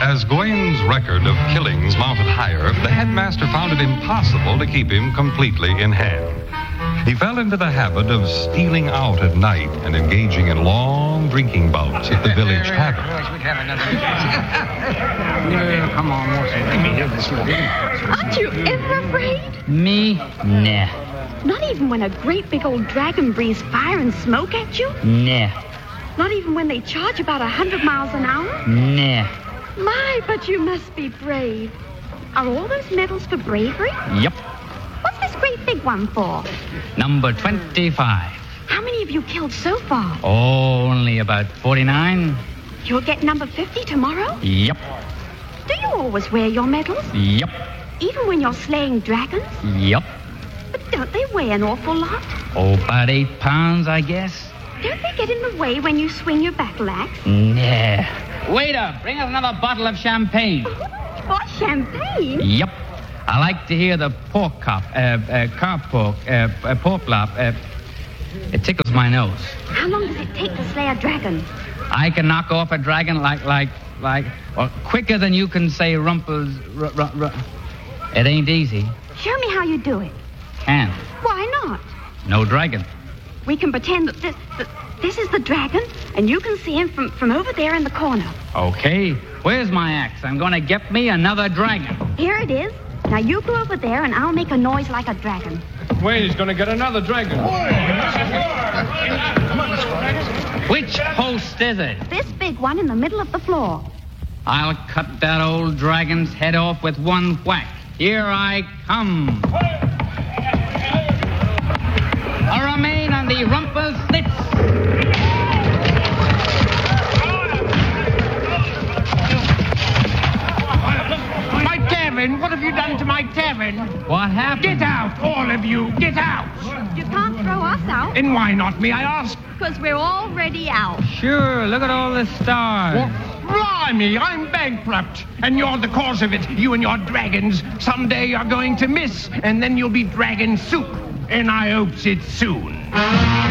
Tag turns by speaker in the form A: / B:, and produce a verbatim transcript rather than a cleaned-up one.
A: As Gawain's record of killings mounted higher, the headmaster found it impossible to keep him completely in hand. He fell into the habit of stealing out at night and engaging in long drinking bouts at the village tavern.
B: Come on,
C: Aren't you ever afraid?
B: Me? Nah.
C: Not even when a great big old dragon breathes fire and smoke at you?
B: Nah.
C: Not even when they charge about a hundred miles an hour?
B: Nah.
C: My, but you must be brave. Are all those medals for bravery?
B: Yep.
C: What's this great big one for?
B: Number twenty-five.
C: How many have you killed so far?
B: Oh, only about forty-nine.
C: You'll get number fifty tomorrow?
B: Yep.
C: Do you always wear your medals?
B: Yep.
C: Even when you're slaying dragons?
B: Yep.
C: But don't they weigh an awful lot?
B: Oh, about eight pounds, I guess.
C: Don't they get in the way when you swing your battle axe?
B: Nah. Waiter, bring us another bottle of champagne.
C: What, champagne?
B: Yep. I like to hear the pork cop, uh, uh, carp pork, uh, uh, pork lop. Uh, it tickles my nose.
C: How long does it take to slay a dragon?
B: I can knock off a dragon like, like, like, well, quicker than you can say rumples. R- r- r- it ain't easy.
C: Show me how you do it.
B: Can't.
C: Why not?
B: No dragon.
C: We can pretend that this, that this is the dragon, and you can see him from, from over there in the corner.
B: Okay. Where's my axe? I'm going to get me another dragon.
C: Here it is. Now you go over there, and I'll make a noise like a dragon.
D: Wait, he's going to get another dragon.
B: Which post is it?
C: This big one in the middle of the floor.
B: I'll cut that old dragon's head off with one whack. Here I come. I remain on the rumple slits.
E: My tavern, what have you done to my tavern?
B: What happened?
E: Get out, all of you, get out.
C: You can't throw us out,
E: And why not me, I ask?
C: because we're already out.
B: Sure, look at all the stars.
E: Well, blimey, I'm bankrupt, and you're the cause of it. You and your dragons. Someday you're going to miss, and then you'll be dragon soup. And I hopes it's soon.